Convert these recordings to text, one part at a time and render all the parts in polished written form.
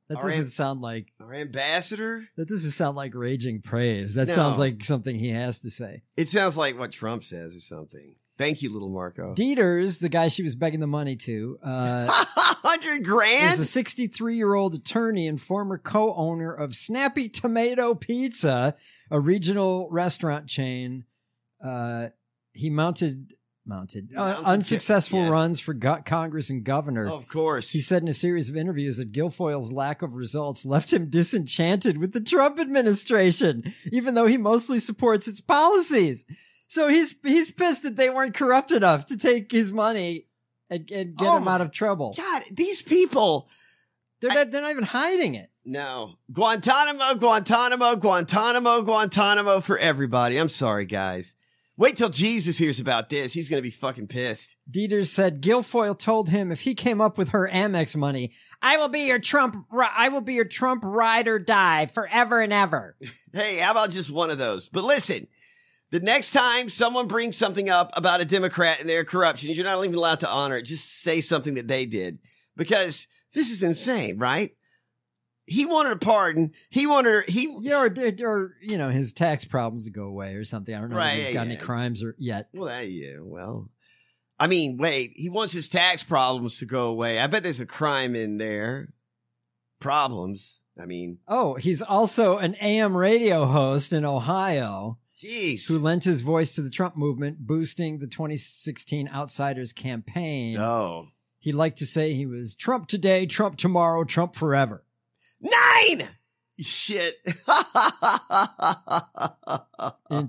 That doesn't sound like our ambassador. That doesn't sound like raging praise. That sounds like something he has to say. It sounds like what Trump says or something. Thank you, little Marco. Dieters, the guy she was begging the money to, $100,000 is a 63-year-old attorney and former co-owner of Snappy Tomato Pizza, a regional restaurant chain. He mounted unsuccessful runs for Congress and governor. Of course. He said in a series of interviews that Guilfoyle's lack of results left him disenchanted with the Trump administration, even though he mostly supports its policies. So he's pissed that they weren't corrupt enough to take his money and get him out of trouble. God, these people. They're not even hiding it. No. Guantanamo, Guantanamo, Guantanamo, Guantanamo for everybody. I'm sorry, guys. Wait till Jesus hears about this. He's going to be fucking pissed. Dieters said Guilfoyle told him if he came up with her Amex money, I will be your Trump ride or die forever and ever. Hey, how about just one of those? But listen, the next time someone brings something up about a Democrat and their corruption, you're not even allowed to honor it. Just say something that they did, because this is insane, right? He wanted a pardon. Or his tax problems to go away or something. I don't know if he's got any crimes yet. Well, I mean, wait, he wants his tax problems to go away. I bet there's a crime in there. Problems. I mean. Oh, he's also an AM radio host in Ohio. Jeez. Who lent his voice to the Trump movement, boosting the 2016 Outsiders campaign. Oh. He liked to say he was Trump today, Trump tomorrow, Trump forever. 9! Shit. In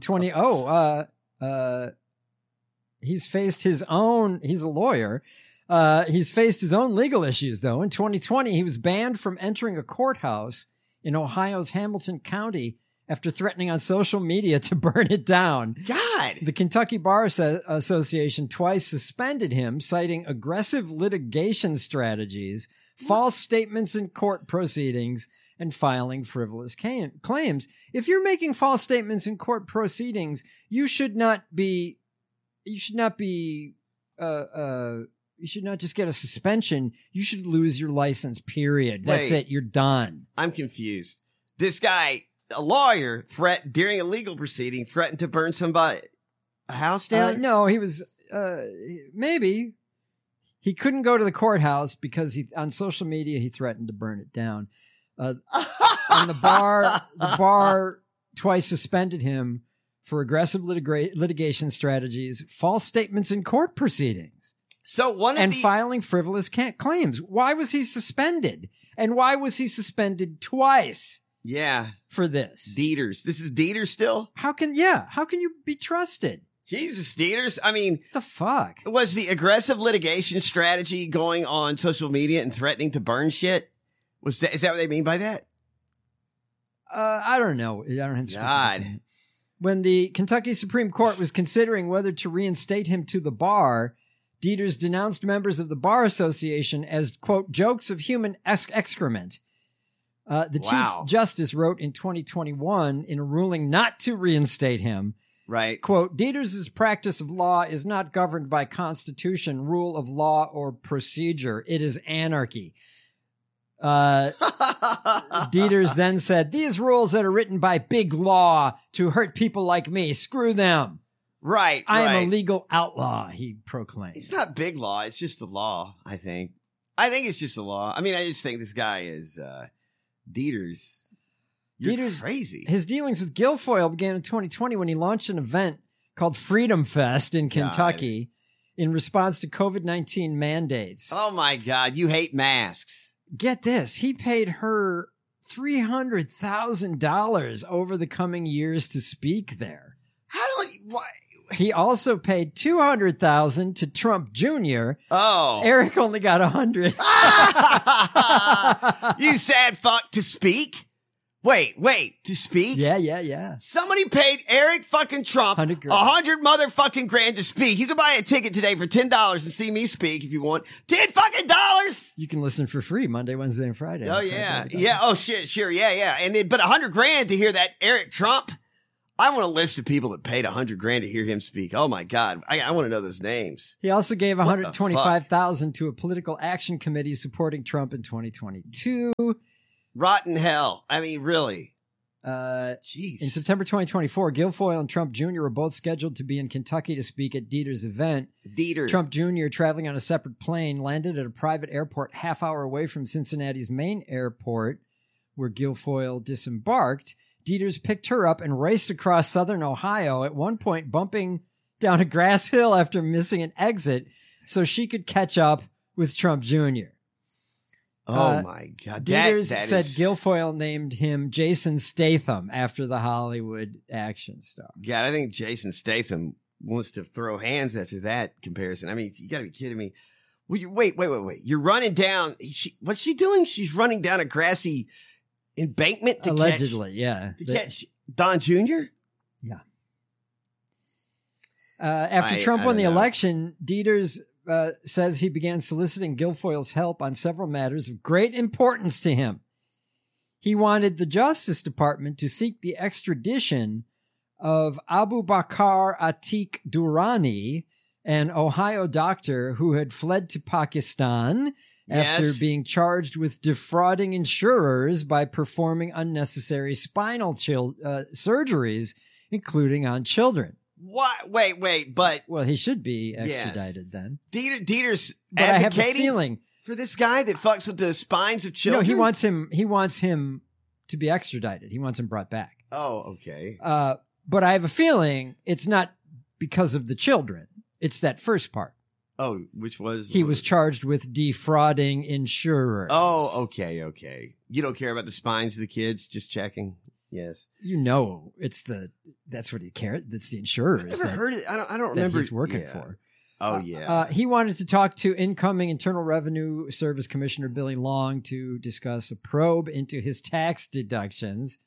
he's faced his own, he's a lawyer. He's faced his own legal issues, though. In 2020, he was banned from entering a courthouse in Ohio's Hamilton County after threatening on social media to burn it down. God. The Kentucky Bar Association twice suspended him, citing aggressive litigation strategies, false statements in court proceedings, and filing frivolous claims. If you're making false statements in court proceedings, you should not just get a suspension. You should lose your license, period. That's it. You're done. I'm confused. This guy, a lawyer, during a legal proceeding, threatened to burn a house down? No, he was, maybe. He couldn't go to the courthouse because on social media, he threatened to burn it down. And the bar twice suspended him for aggressive litigation strategies, false statements in court proceedings. Filing frivolous claims. Why was he suspended? And why was he suspended twice? Yeah. For this. Dieters. This is Dieters still? How can you be trusted? Jesus, Dieters. I mean, what the fuck? Was the aggressive litigation strategy going on social media and threatening to burn shit? Is that what they mean by that? I don't know. I don't have God. When the Kentucky Supreme Court was considering whether to reinstate him to the bar, Dieters denounced members of the Bar Association as, quote, jokes of human excrement. The Chief Justice wrote in 2021 in a ruling not to reinstate him, right, quote, Dieters' practice of law is not governed by constitution, rule of law, or procedure. It is anarchy. Dieters then said, these rules that are written by big law to hurt people like me, screw them. Right. I am a legal outlaw, he proclaimed. It's not big law. It's just the law, I think. It's just the law. I mean, I just think this guy is Dieters. Dieters, crazy. His dealings with Guilfoyle began in 2020 when he launched an event called Freedom Fest in Kentucky in response to COVID-19 mandates. Oh, my God. You hate masks. Get this. He paid her $300,000 over the coming years to speak there. Why? He also paid $200,000 to Trump Jr. Oh. Eric only got $100. You sad fuck, to speak? Wait, to speak? Yeah. Somebody paid Eric fucking Trump $100 motherfucking grand to speak. You can buy a ticket today for $10 and see me speak if you want. $10 fucking dollars. You can listen for free Monday, Wednesday, and Friday. Oh yeah. Oh shit. Sure. Yeah. And then, but $100 grand to hear that Eric Trump. I want a list of people that paid $100 grand to hear him speak. Oh my God. I want to know those names. He also gave $125,000 to a political action committee supporting Trump in 2022. Rotten hell. I mean, really. In Jeez. September 2024, Guilfoyle and Trump Jr. were both scheduled to be in Kentucky to speak at Dieter's event. Dieter. Trump Jr., traveling on a separate plane, landed at a private airport half hour away from Cincinnati's main airport, where Guilfoyle disembarked. Dieters picked her up and raced across southern Ohio, at one point bumping down a grass hill after missing an exit so she could catch up with Trump Jr. Oh, my God. Dieters That said is- Guilfoyle named him Jason Statham after the Hollywood action star. God, I think Jason Statham wants to throw hands after that comparison. I mean, you got to be kidding me. Wait. You're running down. What's she doing? She's running down a grassy embankment to Allegedly, yeah. catch Don Jr.? After Trump I won the don't know. election, Dieters says he began soliciting Guilfoyle's help on several matters of great importance to him. He wanted the Justice Department to seek the extradition of Abu Bakr Atiq Durrani, an Ohio doctor who had fled to Pakistan after Yes. being charged with defrauding insurers by performing unnecessary spinal surgeries, including on children. What? Wait, but Well, he should be Yes. extradited then. Dieter's But I have a advocating feeling. for this guy that fucks with the spines of No, children? he wants him to be extradited. He wants him brought back. Oh, okay. But I have a feeling it's not because of the children. It's that first part. Oh, which was? He was charged with defrauding insurers. Oh, okay. You don't care about the spines of the kids? Just checking. Yes. You know, that's what he cared. That's the insurers I've never heard it. I don't remember. he's working Yeah. for. Oh, yeah. He wanted to talk to incoming Internal Revenue Service Commissioner Billy Long to discuss a probe into his tax deductions.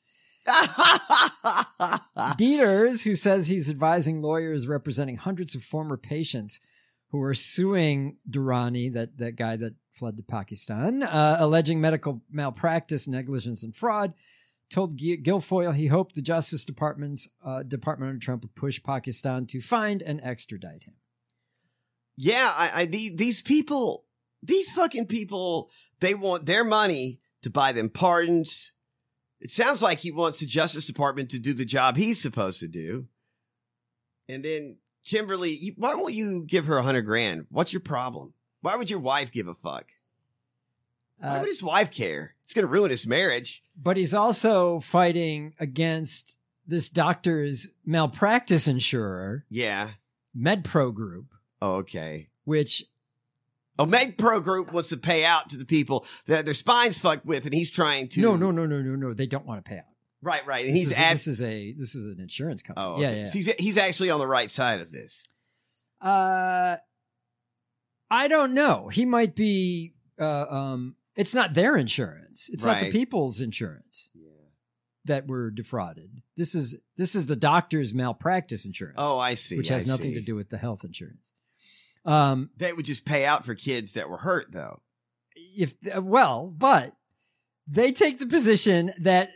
Dieters, who says he's advising lawyers representing hundreds of former patients who are suing Durrani, that guy that fled to Pakistan, alleging medical malpractice, negligence, and fraud, told Guilfoyle he hoped the Justice Department under Trump would push Pakistan to find and extradite him. Yeah, these fucking people, they want their money to buy them pardons. It sounds like he wants the Justice Department to do the job he's supposed to do. And then Kimberly, why won't you give her $100,000? What's your problem? Why would your wife give a fuck? Why would his wife care? It's going to ruin his marriage. But he's also fighting against this doctor's malpractice insurer, Yeah. MedPro Group, Oh, okay. which Oh, MedPro Group wants to pay out to the people that had their spines fucked with, and he's trying to. no. They don't want to pay out. Right. And This is an insurance company. Oh, okay. Yeah. So he's actually on the right side of this. I don't know. He might be. It's not their insurance. It's not the Right. people's insurance that were defrauded. This is the doctor's malpractice insurance. Oh, I see. which has I nothing see. to do with the health insurance. They would just pay out for kids that were hurt, though. But they take the position that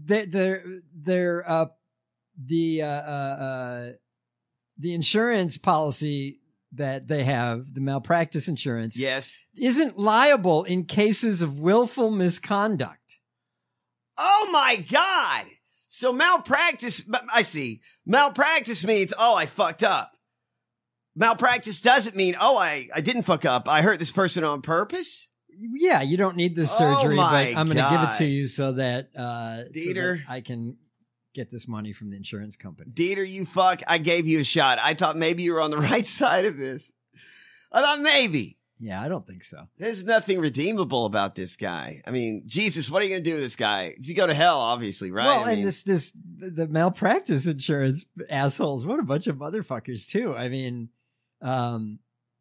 the insurance policy that they have, the malpractice insurance, Yes. isn't liable in cases of willful misconduct. Oh my God. So malpractice, I see. Malpractice means, oh, I fucked up. Malpractice doesn't mean, oh, I didn't fuck up. I hurt this person on purpose. Yeah, you don't need this Oh surgery, but my I'm going to give it God. to you so that Dieter. I can get this money from the insurance company. Dieter, you fuck. I gave you a shot. I thought maybe you were on the right side of this. I thought maybe. Yeah, I don't think so. There's nothing redeemable about this guy. I mean, Jesus, what are you going to do with this guy? Does he go to hell, obviously, right? Well, I mean, the malpractice insurance assholes, what a bunch of motherfuckers too. I mean, but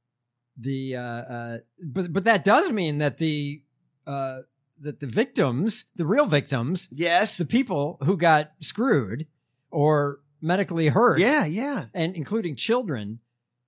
that does mean that the victims, the real victims, yes. the people who got screwed or medically hurt, Yeah. and including children,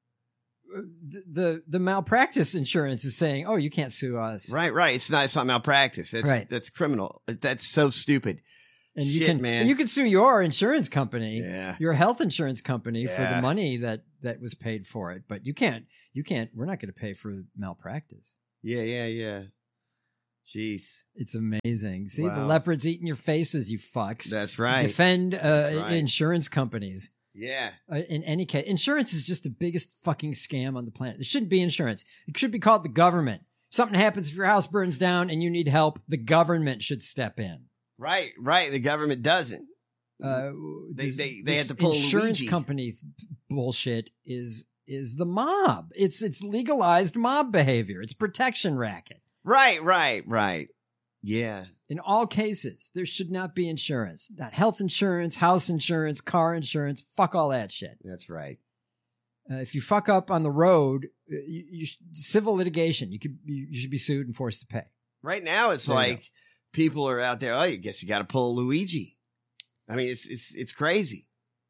the malpractice insurance is saying, "Oh, you can't sue us." Right. It's not malpractice. Right. That's criminal. That's so stupid. And Shit, man. you can sue your insurance company, Yeah. your health insurance company for Yeah. the money that was paid for it, but you can't. We're not going to pay for malpractice. Yeah. Jeez. It's amazing. See, the Wow. leopards eating your faces, you fucks. That's right. Defend right. insurance companies. Yeah. In any case, insurance is just the biggest fucking scam on the planet. There shouldn't be insurance. It should be called the government. If something happens, if your house burns down and you need help, the government should step in. Right. The government doesn't. They have to pull insurance Luigi. company bullshit is the mob. It's legalized mob behavior. It's protection racket. Right. Yeah. In all cases, there should not be insurance. Not health insurance, house insurance, car insurance. Fuck all that shit. That's right. If you fuck up on the road, civil litigation. You should be sued and forced to pay. Right now, it's There you like people are out there. Oh, I guess you got to pull Luigi. I mean, it's crazy.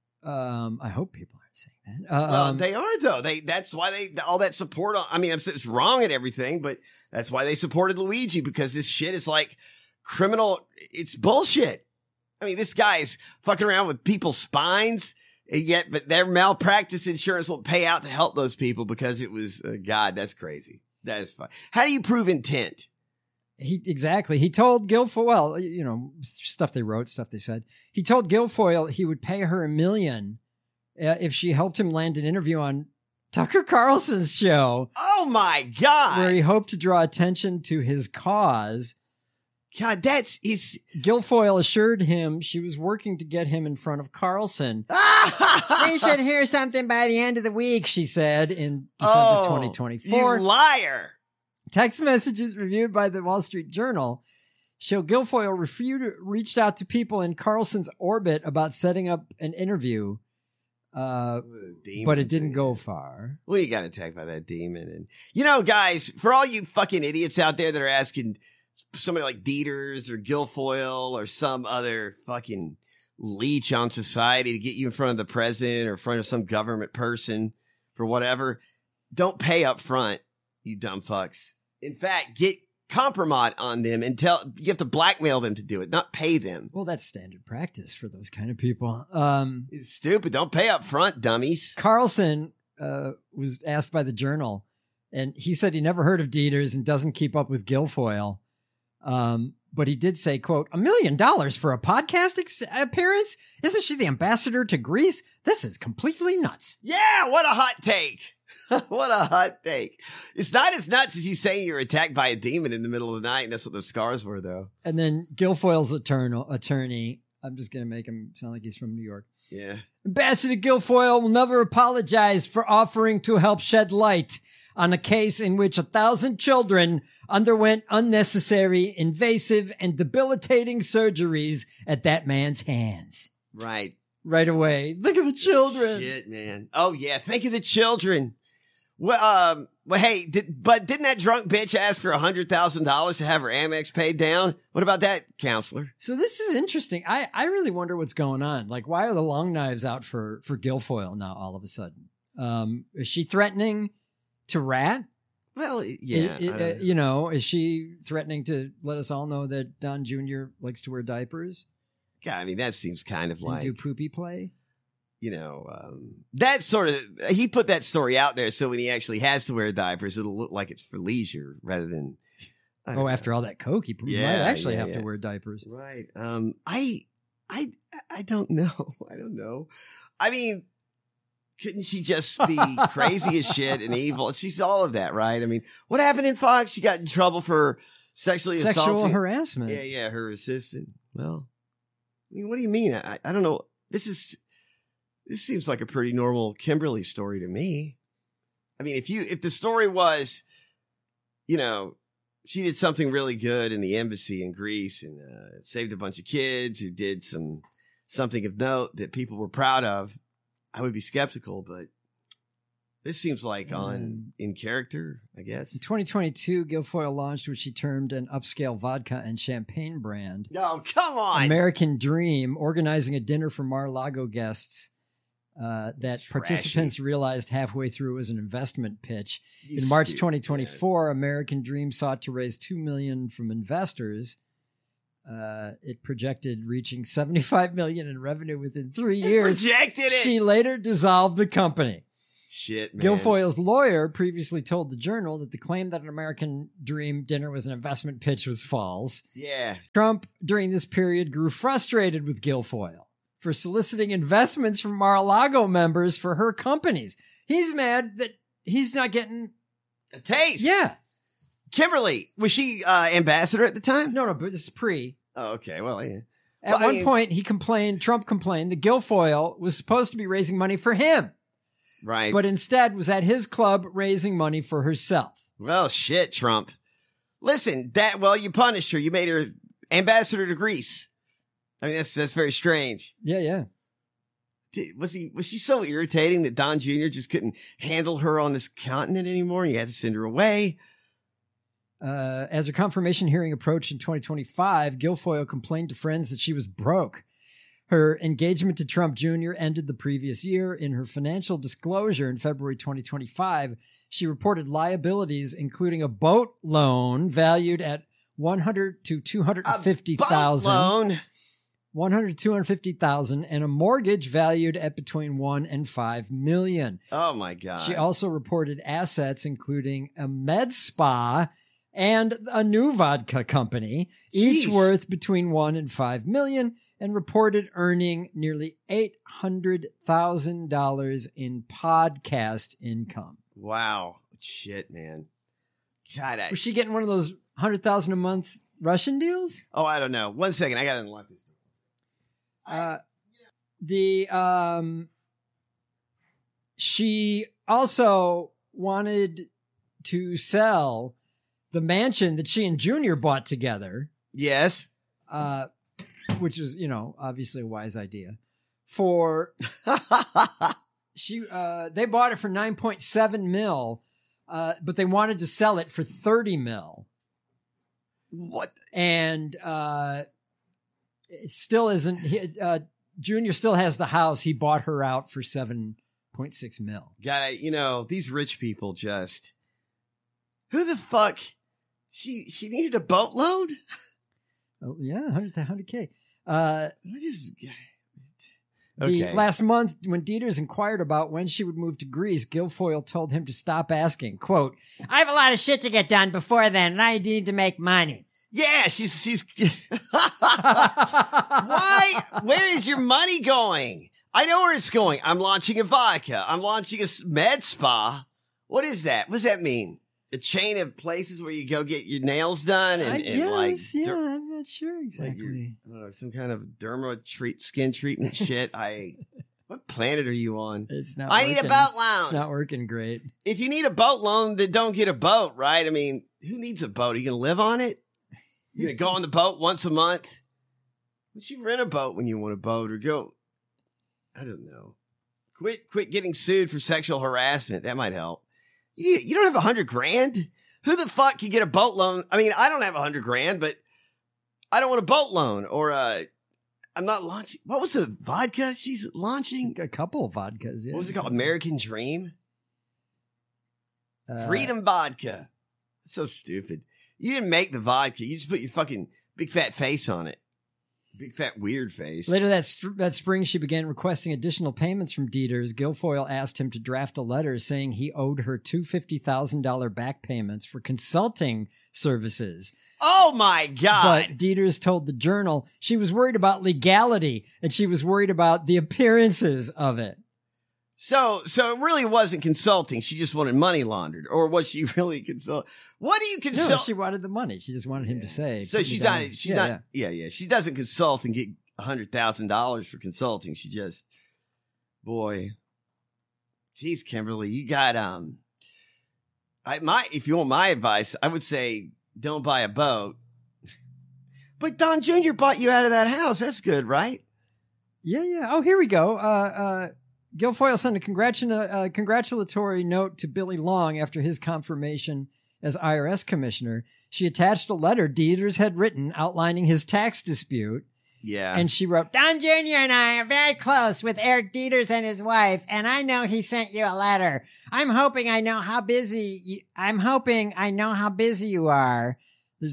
I hope people aren't saying that. Well, they are though. That's why all that support. I mean, it's wrong at everything, but that's why they supported Luigi, because this shit is like criminal. It's bullshit. I mean, this guy's fucking around with people's spines, but their malpractice insurance won't pay out to help those people because it was God. That's crazy. That is fine. How do you prove intent? He told Guilfoyle, stuff they wrote, stuff they said. He told Guilfoyle he would pay her $1 million if she helped him land an interview on Tucker Carlson's show. Oh my God. Where he hoped to draw attention to his cause. God, Guilfoyle assured him she was working to get him in front of Carlson. We should hear something by the end of the week, she said in December 2024. You liar. Text messages reviewed by the Wall Street Journal show Guilfoyle reached out to people in Carlson's orbit about setting up an interview, but it didn't go far. Well, you got attacked by that demon. And, guys, for all you fucking idiots out there that are asking somebody like Dieters or Guilfoyle or some other fucking leech on society to get you in front of the president or in front of some government person for whatever, don't pay up front, you dumb fucks. In fact, get compromise on them and you have to blackmail them to do it, not pay them. Well, that's standard practice for those kind of people. It's stupid. Don't pay up front, dummies. Carlson was asked by the Journal, and he said he never heard of Dieters and doesn't keep up with Guilfoyle. But he did say, quote, $1 million for a podcast appearance? Isn't she the ambassador to Greece? This is completely nuts. Yeah, what a hot take. What a hot take. It's not as nuts as you saying you're attacked by a demon in the middle of the night, and that's what those scars were, though. And then Guilfoyle's attorney, I'm just going to make him sound like he's from New York. Yeah. Ambassador Guilfoyle will never apologize for offering to help shed light on a case in which 1,000 children underwent unnecessary, invasive, and debilitating surgeries at that man's hands. Right. Right away. Look at the children. Shit, man. Oh, yeah. Think of the children. Well, hey, didn't that drunk bitch ask for $100,000 to have her Amex paid down? What about that, counselor? So this is interesting. I really wonder what's going on. Like, why are the long knives out for Guilfoyle now all of a sudden? Is she threatening to rat? Well, yeah. Is she threatening to let us all know that Don Jr. likes to wear diapers? Yeah, I mean, that seems kind of like... do poopy play? That sort of... He put that story out there so when he actually has to wear diapers, it'll look like it's for leisure rather than... After all that coke, he might actually have to wear diapers. Right. I don't know. I don't know. I mean... Couldn't she just be crazy as shit and evil? She's all of that, right? I mean, what happened in Fox? She got in trouble for sexual harassment. Yeah, her assistant. Well, I mean, what do you mean? I don't know. This seems like a pretty normal Kimberly story to me. I mean, if the story was, she did something really good in the embassy in Greece and saved a bunch of kids who did something of note that people were proud of, I would be skeptical, but this seems like in character, I guess. In 2022, Guilfoyle launched what she termed an upscale vodka and champagne brand. Oh, come on. American Dream, organizing a dinner for Mar-a-Lago guests that participants realized halfway through was an investment pitch. In March 2024, American Dream sought to raise $2 million from investors. It projected reaching $75 million in revenue within 3 years. Projected it. She later dissolved the company. Shit, man. Guilfoyle's lawyer previously told the Journal that the claim that an American Dream dinner was an investment pitch was false. Yeah. Trump, during this period, grew frustrated with Guilfoyle for soliciting investments from Mar-a-Lago members for her companies. He's mad that he's not getting a taste. Yeah. Kimberly, was she ambassador at the time? No, but this is pre. Oh, okay. Well, yeah. At one point, Trump complained that Guilfoyle was supposed to be raising money for him. Right. But instead was at his club raising money for herself. Well, shit, Trump. Listen, you punished her. You made her ambassador to Greece. I mean, that's very strange. Yeah. Was she so irritating that Don Jr. just couldn't handle her on this continent anymore? And you had to send her away. As her confirmation hearing approached in 2025, Guilfoyle complained to friends that she was broke. Her engagement to Trump Jr. ended the previous year. In her financial disclosure in February 2025, she reported liabilities, including a boat loan valued at $100,000 to $250,000. $100,000 to $250,000 and a mortgage valued at between $1 and $5 million. Oh my God. She also reported assets including a med spa and a new vodka company, each worth between $1 and $5 million, and reported earning nearly $800,000 in podcast income. Wow. Shit, man. God, was she getting one of those $100,000 a month Russian deals? Oh, I don't know. 1 second. I got to unlock this. She also wanted to sell the mansion that she and Junior bought together. Yes. Which is, obviously a wise idea. They bought it for $9.7 million, but they wanted to sell it for $30 million. What? And it still isn't. Junior still has the house. He bought her out for $7.6 million. God, these rich people just. Who the fuck? She needed a boatload? Oh, yeah, $100K. Okay. Last month, when Dieters inquired about when she would move to Greece, Guilfoyle told him to stop asking. Quote, "I have a lot of shit to get done before then, and I need to make money." Yeah, she's. Why? Where is your money going? I know where it's going. I'm launching a vodka. I'm launching a med spa. What is that? What does that mean? A chain of places where you go get your nails done I guess, I'm not sure exactly. Some kind of skin treatment shit. What planet are you on? It's not. I need a boat loan. It's not working great. If you need a boat loan, then don't get a boat, right? I mean, who needs a boat? Are you gonna live on it? You gonna go on the boat once a month? Would you rent a boat when you want a boat, or go? I don't know. Quit getting sued for sexual harassment. That might help. You don't have $100,000? Who the fuck can get a boat loan? I mean, I don't have $100,000, but I don't want a boat loan or I'm not launching. What was the vodka she's launching? A couple of vodkas. Yeah. What was it called? American Dream? Freedom Vodka. So stupid. You didn't make the vodka. You just put your fucking big fat face on it. Big fat weird face. Later that spring, she began requesting additional payments from Dieters. Guilfoyle asked him to draft a letter saying he owed her two $50,000 back payments for consulting services. Oh my God. But Dieters told the Journal she was worried about legality and she was worried about the appearances of it. So it really wasn't consulting. She just wanted money laundered, or was she really consult? What do you consult? No, she wanted the money. She just wanted him to say. So she's not. She doesn't consult and get $100,000 for consulting. She just, geez, Kimberly, you got if you want my advice, I would say don't buy a boat. But Don Jr. bought you out of that house. That's good, right? Yeah. Oh, here we go. Guilfoyle sent a congratulatory note to Billy Long after his confirmation as IRS commissioner. She attached a letter Dieters had written outlining his tax dispute. Yeah. And she wrote, "Don Jr. and I are very close with Eric Dieters and his wife, and I know he sent you a letter. I'm hoping I know how busy you are." There's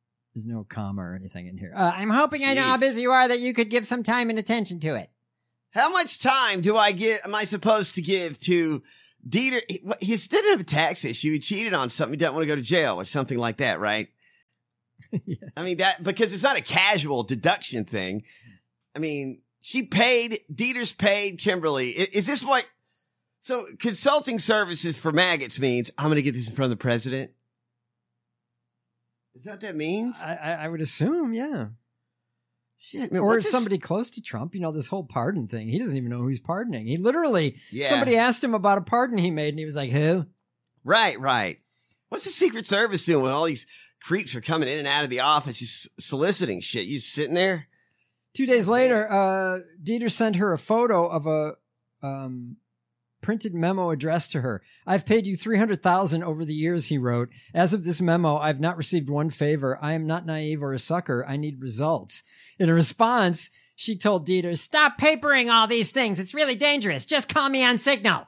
no comma or anything in here. "I'm hoping I know how busy you are that you could give some time and attention to it." How much time am I supposed to give to Dieter? He didn't have a tax issue. He cheated on something. He doesn't want to go to jail or something like that, right? Yeah. I mean, because it's not a casual deduction thing. I mean, Dieter's paid Kimberly. Is this what? So consulting services for maggots means I'm going to get this in front of the president. Is that what that means? I would assume, yeah. Shit, man, or somebody close to Trump, this whole pardon thing. He doesn't even know who he's pardoning. He literally, somebody asked him about a pardon he made, and he was like, who? Right. What's the Secret Service doing when all these creeps are coming in and out of the office, just soliciting shit? You sitting there? 2 days later, Dieter sent her a photo of a printed memo addressed to her. I've paid you $300,000 over the years, he wrote. As of this memo, I've not received one favor. I am not naive or a sucker. I need results. In a response, she told Dieter, stop papering all these things. It's really dangerous. Just call me on Signal.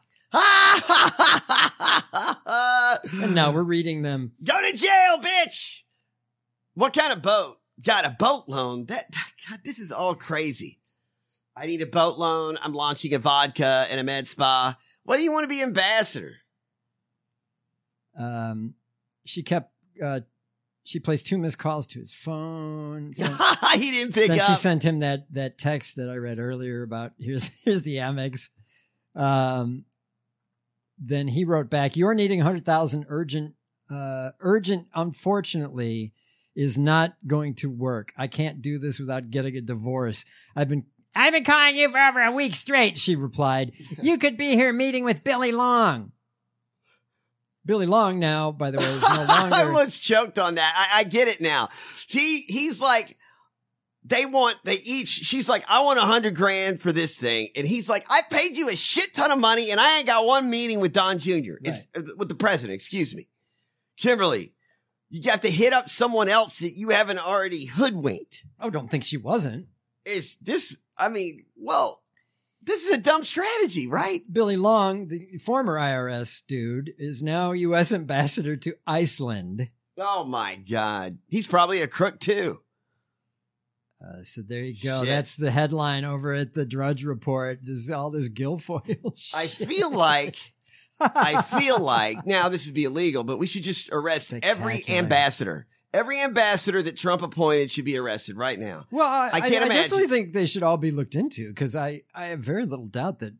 And now we're reading them. Go to jail, bitch. What kind of boat? Got a boat loan? God, this is all crazy. I need a boat loan. I'm launching a vodka and a med spa. What do you want to be ambassador? She placed 2 missed calls to his phone. He didn't pick up. Then she sent him that text that I read earlier about here's the Amex. Then he wrote back, "You're needing 100,000 urgent. Unfortunately, is not going to work. I can't do this without getting a divorce. I've been calling you for over a week straight," she replied. "You could be here meeting with Billy Long." Billy Long now, by the way, is no longer. I was choked on that. I get it now. He's like, she's like, I want $100,000 for this thing. And he's like, I paid you a shit ton of money and I ain't got one meeting with Don Jr. With the president, excuse me. Kimberly, you have to hit up someone else that you haven't already hoodwinked. Oh, don't think she wasn't. This is a dumb strategy, right? Billy Long, the former IRS dude, is now U.S. ambassador to Iceland. Oh, my God. He's probably a crook, too. So there you go. Shit. That's the headline over at the Drudge Report. There's all this Guilfoyle shit. I feel like, now this would be illegal, but we should just arrest every ambassador. Every ambassador that Trump appointed should be arrested right now. Well, I can't imagine. I definitely think they should all be looked into because I have very little doubt that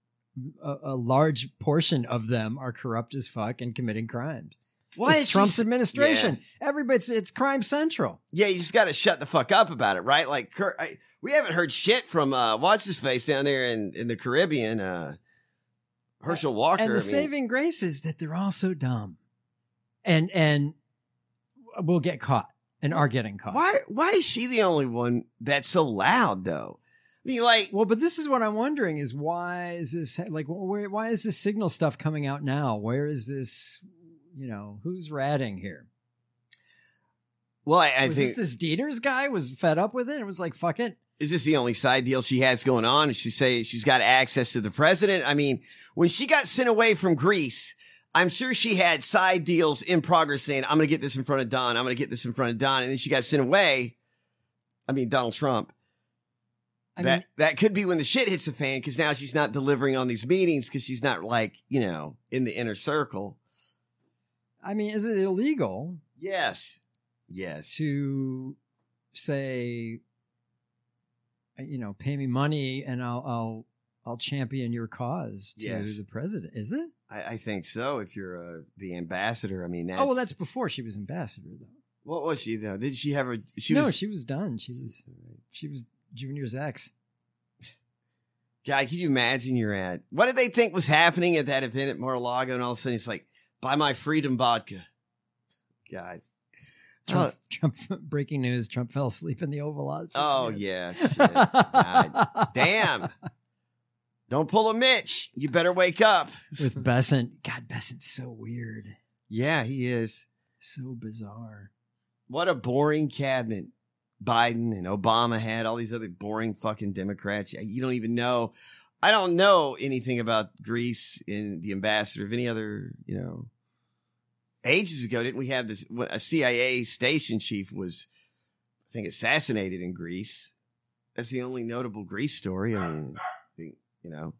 a large portion of them are corrupt as fuck and committing crimes. Why it's Trump's administration? Yeah. It's crime central. Yeah, you just got to shut the fuck up about it, right? Like we haven't heard shit from what's his face down there in the Caribbean, Herschel Walker. And the saving grace is that they're all so dumb, and will get caught and are getting caught. Why is she the only one that's so loud though? I mean, but this is what I'm wondering is why is this why is this Signal stuff coming out now? Where is this? Who's ratting here? Well, I think this Dieter's guy was fed up with it and was like, fuck it. Is this the only side deal she has going on? She say she's got access to the president. I mean, when she got sent away from Greece, I'm sure she had side deals in progress saying, I'm going to get this in front of Don. I'm going to get this in front of Don. And then she got sent away. I mean, Donald Trump. That could be when the shit hits the fan because now she's not delivering on these meetings because she's not in the inner circle. I mean, is it illegal? Yes. To say, pay me money and I'll champion your cause to the president. Is it? I think so. If you're the ambassador, I mean, that's before she was ambassador, though. What was she though? Did she have her? She was done. She was Junior's ex. God, can you imagine what did they think was happening at that event at Mar-a-Lago? And all of a sudden it's like, buy my freedom vodka. God. Trump breaking news. Trump fell asleep in the Oval Office. Oh, yeah. Shit. God damn. Don't pull a Mitch. You better wake up. With Bessent. God, Bessent's so weird. Yeah, he is. So bizarre. What a boring cabinet Biden and Obama had. All these other boring fucking Democrats. You don't even know. I don't know anything about Greece and the ambassador of any other, ages ago. Didn't we have this? A CIA station chief was, I think, assassinated in Greece. That's the only notable Greece story. I mean, you know.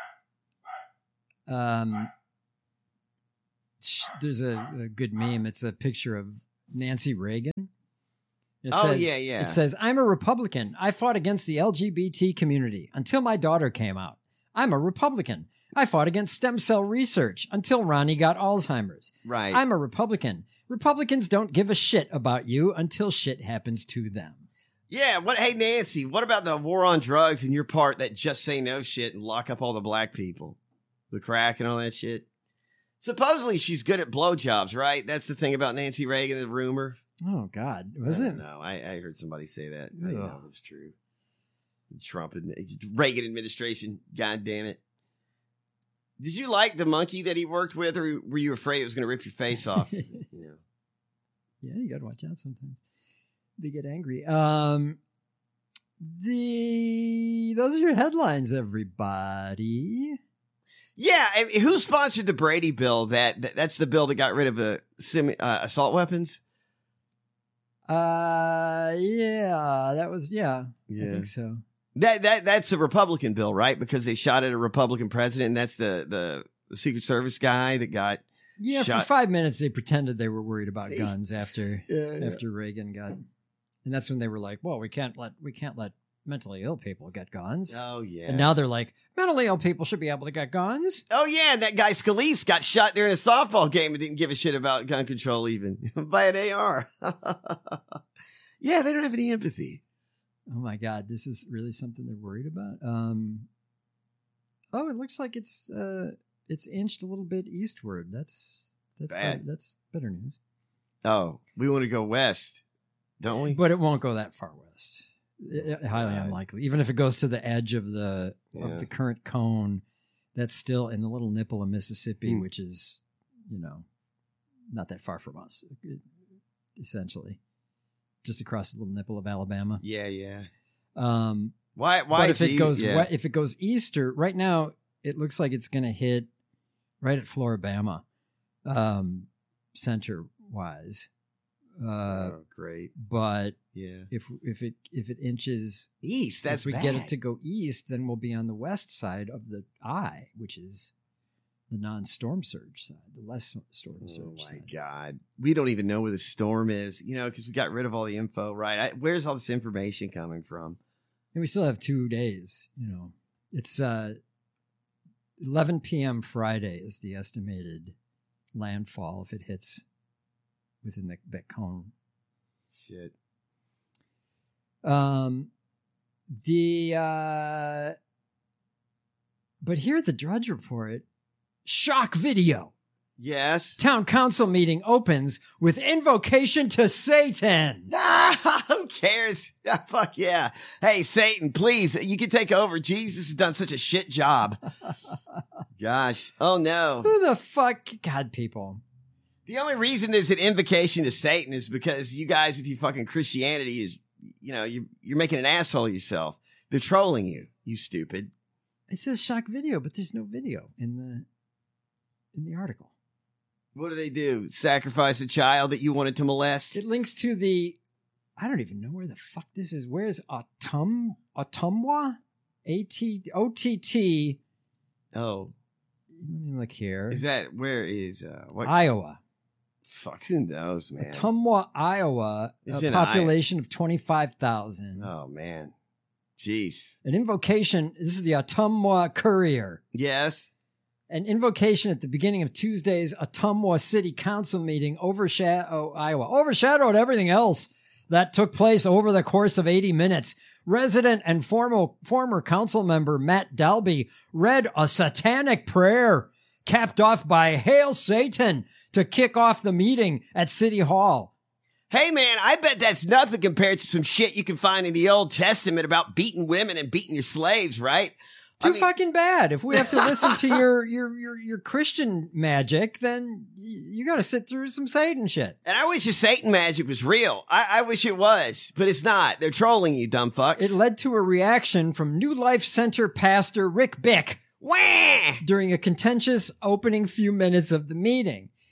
There's a good meme. It's a picture of Nancy Reagan. It Oh, says, yeah. It says, I'm a Republican. I fought against the LGBT community until my daughter came out. I'm a Republican. I fought against stem cell research until Ronnie got Alzheimer's. Right. I'm a Republican. Republicans don't give a shit about you until shit happens to them. Yeah. Hey, Nancy, what about the war on drugs and your part that just say no shit and lock up all the black people? The crack and all that shit. Supposedly she's good at blowjobs, right? That's the thing about Nancy Reagan, the rumor. Oh, God. Was it? No, I heard somebody say that. I know it's true. Trump and Reagan administration. God damn it. Did you like the monkey that he worked with, or were you afraid it was going to rip your face off? You know? Yeah, you got to watch out sometimes. They get angry. Those are your headlines, everybody. Yeah, I mean, who sponsored the Brady bill? That's the bill that got rid of assault weapons. Yeah, that was I think so. That's a Republican bill, right? Because they shot at a Republican president, and that's the Secret Service guy that got shot. For 5 minutes they pretended they were worried about guns after Reagan got, and that's when they were like, well, we can't let mentally ill people get guns. Oh yeah. And now they're like, mentally ill people should be able to get guns. Oh yeah, and that guy Scalise got shot during a softball game and didn't give a shit about gun control even by an AR. Yeah, they don't have any empathy. Oh my God, this is really something they're worried about. It looks like it's inched a little bit eastward. That's bad. That's better news. Oh, we want to go west, don't we? But it won't go that far west. Highly unlikely. Even if it goes to the edge of the current cone, that's still in the little nipple of Mississippi, which is, not that far from us, essentially, just across the little nipple of Alabama. Yeah. Why? But if it goes east, or right now, it looks like it's going to hit right at Floribama, center wise. Great. But yeah, if it inches east, if we get it to go east, then we'll be on the west side of the eye, which is the non-storm surge side, the less storm surge side. Oh my God, we don't even know where the storm is, because we got rid of all the info. Right? Where's all this information coming from? And we still have 2 days. It's 11 p.m. Friday is the estimated landfall if it hits within that cone. Shit. But here at the Drudge Report, shock video. Yes. Town council meeting opens with invocation to Satan. Who cares? Fuck yeah. Hey, Satan, please, you can take over. Jesus has done such a shit job. Gosh. Oh, no. Who the fuck? God, people. The only reason there's an invocation to Satan is because you guys with your fucking Christianity is, you're making an asshole of yourself. They're trolling you, you stupid. It says shock video, but there's no video in the article. What do they do? Sacrifice a child that you wanted to molest? It links to I don't even know where the fuck this is. Where's Ottumwa? OTT. Oh. Let me look here. Is that, where is, what? Iowa. Fuck, who knows, man? Ottumwa, Iowa, a population of 25,000. Oh, man. Jeez. An invocation, this is the Ottumwa Courier. Yes. An invocation at the beginning of Tuesday's Ottumwa City Council meeting overshadowed everything else that took place over the course of 80 minutes. Resident and former council member Matt Dalby read a satanic prayer, capped off by Hail Satan, to kick off the meeting at City Hall. Hey, man, I bet that's nothing compared to some shit you can find in the Old Testament about beating women and beating your slaves, right? Too fucking bad. If we have to listen to your Christian magic, then you got to sit through some Satan shit. And I wish the Satan magic was real. I wish it was, but it's not. They're trolling you, dumb fucks. It led to a reaction from New Life Center pastor Rick Bick Wah! during a contentious opening few minutes of the meeting.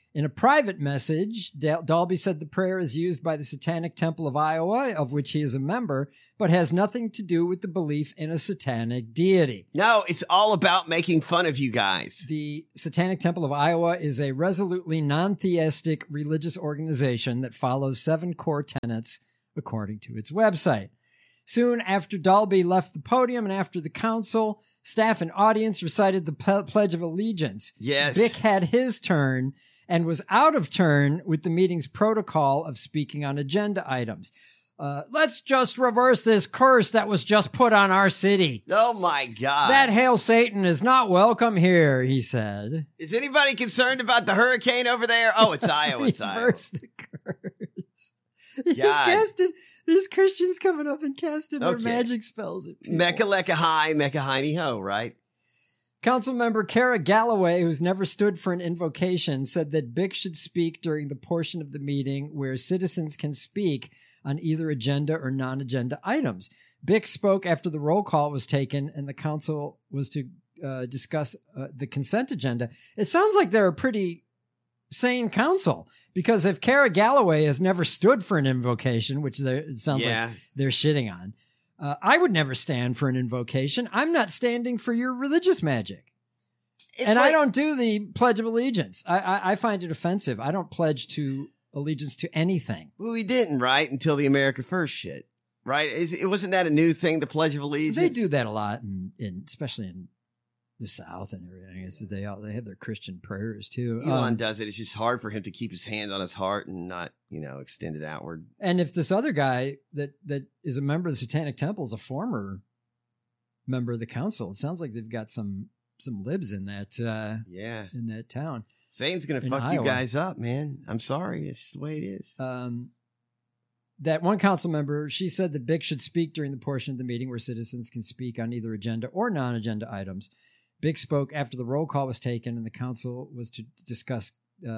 In a private message, Dalby said the prayer is used by the Satanic Temple of Iowa, of which he is a member, but has nothing to do with the belief in a satanic deity. No, it's all about making fun of you guys. The Satanic Temple of Iowa is a resolutely non-theistic religious organization that follows 7 core tenets, according to its website. Soon after Dalby left the podium and after the council, staff and audience recited the Pledge of Allegiance. Yes. Bick had his turn and was out of turn with the meeting's protocol of speaking on agenda items. Let's just reverse this curse that was just put on our city. Oh, my God. That Hail Satan is not welcome here, he said. Is anybody concerned about the hurricane over there? Oh, it's Iowa. It's Iowa. Reverse the curse. He just casted, there's Christians coming up and casting their magic spells at people. Mecca lecca hi, mecca hiney ho, right? Council member Kara Galloway, who's never stood for an invocation, said that Bick should speak during the portion of the meeting where citizens can speak on either agenda or non-agenda items. Bick spoke after the roll call was taken and the council was to discuss the consent agenda. It sounds like they're a pretty sane council, because if Kara Galloway has never stood for an invocation, which it sounds like they're shitting on, I would never stand for an invocation. I'm not standing for your religious magic. I don't do the Pledge of Allegiance. I find it offensive. I don't pledge to allegiance to anything. Well, we didn't, right? Until the America First shit, right? It wasn't that a new thing, the Pledge of Allegiance? They do that a lot, especially in the South and everything. Is that they have their Christian prayers too. Elon does it. It's just hard for him to keep his hand on his heart and not, extend it outward. And if this other guy that is a member of the Satanic Temple is a former member of the council, it sounds like they've got some libs in that in that town. Satan's gonna fuck Iowa. You guys up, man. I'm sorry. It's just the way it is. That one council member, she said that Bick should speak during the portion of the meeting where citizens can speak on either agenda or non-agenda items. Bick spoke after the roll call was taken and the council was to discuss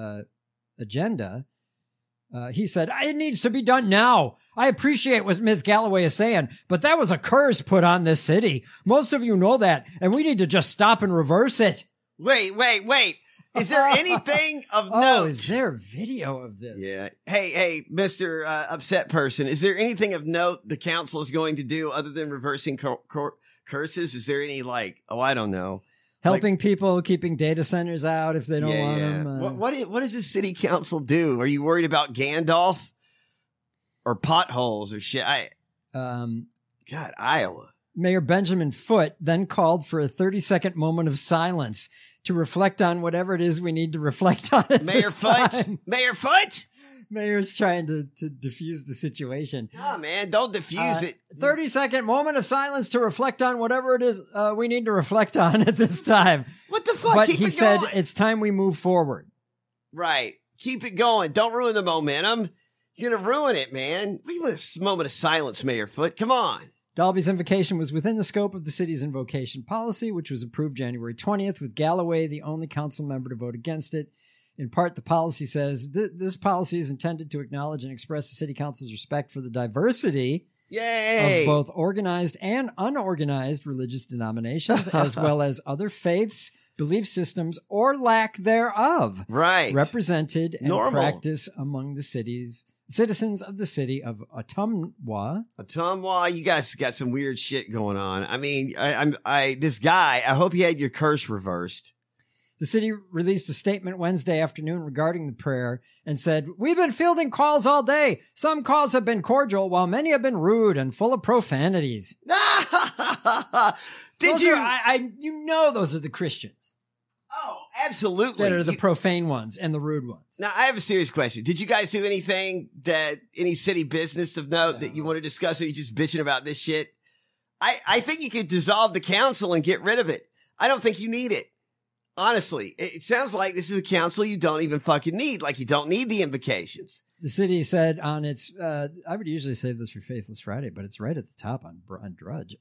agenda. He said, it needs to be done now. I appreciate what Ms. Galloway is saying, but that was a curse put on this city. Most of you know that, and we need to just stop and reverse it. Wait. Is there anything of note? Oh, is there video of this? Yeah. Hey, Mr. Upset Person, is there anything of note the council is going to do other than reversing curses? Is there any I don't know. Helping people, keeping data centers out if they don't want them. What does the city council do? Are you worried about Gandalf or potholes or shit? God, Iowa. Mayor Benjamin Foote then called for a 30-second moment of silence to reflect on whatever it is we need to reflect on. Mayor Foote? Mayor's trying to diffuse the situation. Oh, man, don't diffuse it. 30-second moment of silence to reflect on whatever it is we need to reflect on at this time. What the fuck? But he said it's time we move forward. Right. Keep it going. Don't ruin the momentum. You're going to ruin it, man. We want this moment of silence, Mayor Foote. Come on. Dalby's invocation was within the scope of the city's invocation policy, which was approved January 20th, with Galloway the only council member to vote against it. In part, the policy says this policy is intended to acknowledge and express the city council's respect for the diversity of both organized and unorganized religious denominations, as well as other faiths, belief systems, or lack thereof, represented and practiced among the citizens of the city of Ottumwa. You guys got some weird shit going on. I mean, this guy, I hope you had your curse reversed. The city released a statement Wednesday afternoon regarding the prayer and said, "We've been fielding calls all day. Some calls have been cordial, while many have been rude and full of profanities." Those are the Christians. Oh, absolutely. That are the profane ones and the rude ones. Now, I have a serious question. Did you guys do anything any city business of note that you want to discuss, or are you just bitching about this shit? I think you could dissolve the council and get rid of it. I don't think you need it. Honestly, it sounds like this is a council you don't even fucking need. Like you don't need the invocations. The city said on its, I would usually save this for Faithless Friday, but it's right at the top on Drudge.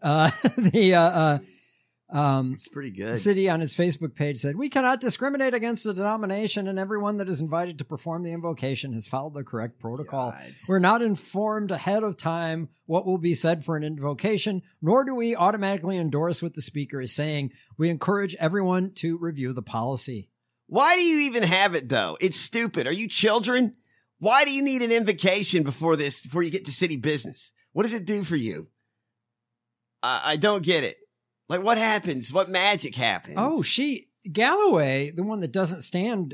It's pretty good. The city on its Facebook page said, "We cannot discriminate against the denomination, and everyone that is invited to perform the invocation has followed the correct protocol. God. We're not informed ahead of time what will be said for an invocation, nor do we automatically endorse what the speaker is saying. We encourage everyone to review the policy." Why do you even have it, though? It's stupid. Are you children? Why do you need an invocation before you get to city business? What does it do for you? I don't get it. Like, what happens? What magic happens? Oh, Galloway, the one that doesn't stand,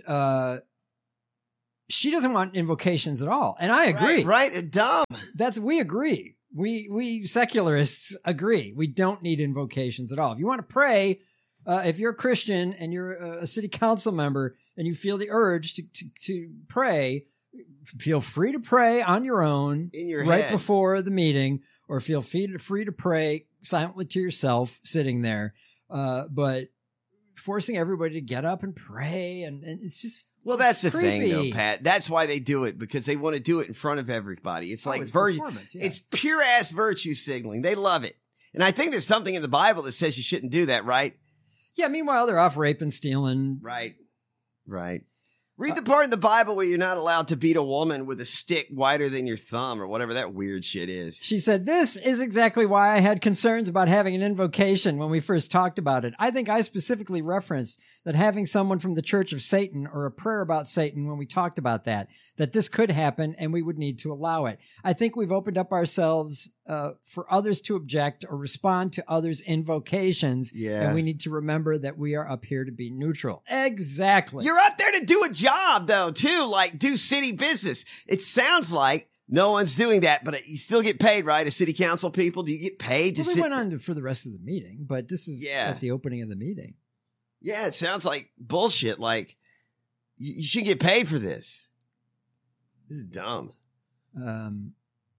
she doesn't want invocations at all. And I agree. Right? Dumb. We agree. We secularists agree. We don't need invocations at all. If you want to pray, if you're a Christian and you're a city council member and you feel the urge to pray, feel free to pray on your own in your right head before the meeting, or feel free to pray silently to yourself sitting there. But forcing everybody to get up and pray, and it's just that's the creepy thing, though, Pat. That's why they do it, because they want to do it in front of everybody. It's like performance. Yeah. It's pure ass virtue signaling. They love it, and I think there's something in the Bible that says you shouldn't do that, right? Yeah. Meanwhile, they're off raping, stealing. Right. Read the part in the Bible where you're not allowed to beat a woman with a stick wider than your thumb or whatever that weird shit is. She said, "This is exactly why I had concerns about having an invocation when we first talked about it. I think I specifically referenced that having someone from the Church of Satan or a prayer about Satan when we talked about that this could happen and we would need to allow it. I think we've opened up ourselves for others to object or respond to others' invocations. Yeah. And we need to remember that we are up here to be neutral." Exactly. You're up there to do a job, though, too, like do city business. It sounds like no one's doing that, but you still get paid, right? As city council people, do you get paid to we sit? went on for the rest of the meeting, but this is at the opening of the meeting. Yeah, it sounds like bullshit. Like, you should get paid for this. This is dumb. The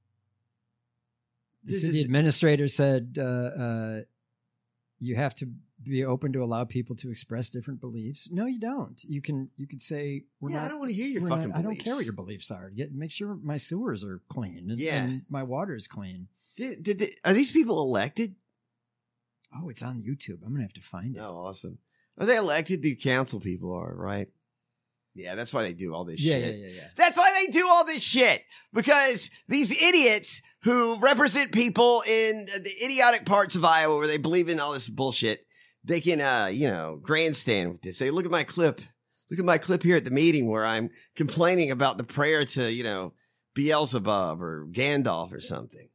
city administrator said you have to be open to allow people to express different beliefs. No, you don't. You could say I don't want to hear your fucking beliefs. I don't care what your beliefs are. Make sure my sewers are clean and my water is clean. Are these people elected? Oh, it's on YouTube. I'm gonna have to find it. Oh, awesome. Are they elected? The council people are, right? Yeah, that's why they do all this shit. Yeah. That's why they do all this shit. Because these idiots who represent people in the idiotic parts of Iowa where they believe in all this bullshit, they can, grandstand with this. Say, look at my clip. Look at my clip here at the meeting where I'm complaining about the prayer to, Beelzebub or Gandalf or something.